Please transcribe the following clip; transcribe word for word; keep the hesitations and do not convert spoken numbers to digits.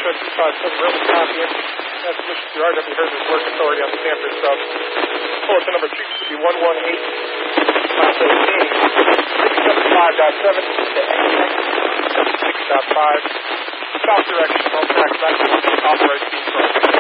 Delta two five seven, Roman copy. Transmission to R W Hertz Work Authority on the Stanford sub. Bulletin number two should be one one eight, fifteen, six seven five point seven to N X seven six point five. South direction, on track back to operate.